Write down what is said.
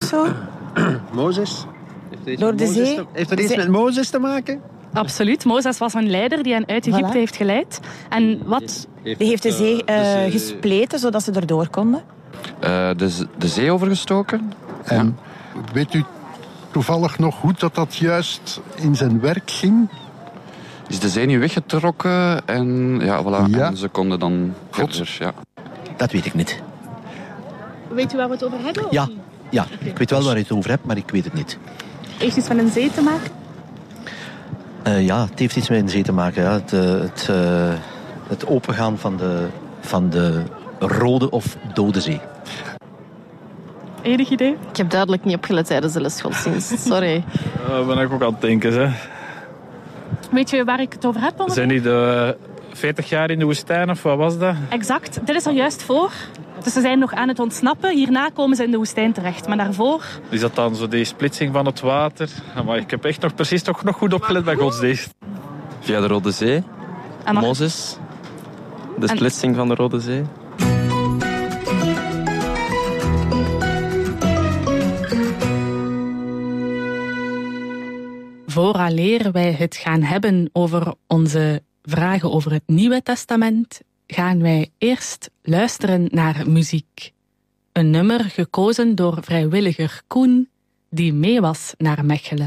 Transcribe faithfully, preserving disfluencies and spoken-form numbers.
zo? Mozes? Door de zee? Te, heeft dat iets met Mozes te maken? Absoluut. Mozes was een leider die hen uit Egypte Voilà. heeft geleid. En wat... Die heeft de zee uh, gespleten, zodat ze erdoor konden. Uh, de, de zee overgestoken. En ja. Weet u toevallig nog hoe dat, dat juist in zijn werk ging? Is de zee nu weggetrokken en, ja, voilà, ja. en ze konden dan verder. Ja. Dat weet ik niet. Weet u waar we het over hebben? Ja, ja. Okay. Ik weet wel waar je het over hebt, maar ik weet het niet. Heeft iets met een zee te maken? Uh, ja, het heeft iets met een zee te maken. Ja. Het, uh, het, uh, het opengaan van de, van de Rode of Dode Zee. Enig idee? Ik heb duidelijk niet opgelet tijdens de les godsdienst. Sorry. Dat uh, ben ik ook aan het denken. Hè. Weet je waar ik het over heb? Zijn die de veertig jaar in de woestijn of wat was dat? Exact. Dit is er juist voor. Dus ze zijn nog aan het ontsnappen. Hierna komen ze in de woestijn terecht. Maar daarvoor... Is dat dan zo die splitsing van het water? Maar ik heb echt nog precies toch nog goed opgelet bij godsdienst. Via de Rode Zee. En dan... Mozes. De splitsing en... van de Rode Zee. Vooraleer wij het gaan hebben over onze vragen over het Nieuwe Testament, gaan wij eerst luisteren naar muziek. Een nummer gekozen door vrijwilliger Koen, die mee was naar Mechelen.